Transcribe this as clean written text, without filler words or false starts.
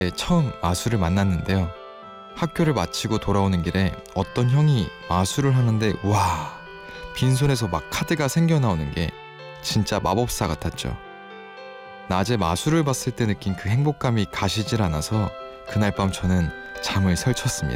처음 마술을 만났는데요. 학교를 마치고 돌아오는 길에 어떤 형이 마술을 하는데 와, 빈손에서 막 카드가 생겨나오는 게 진짜 마법사 같았죠. 낮에 마술을 봤을 때 느낀 그 행복감이 가시질 않아서 그날 밤 저는 잠을 설쳤습니다.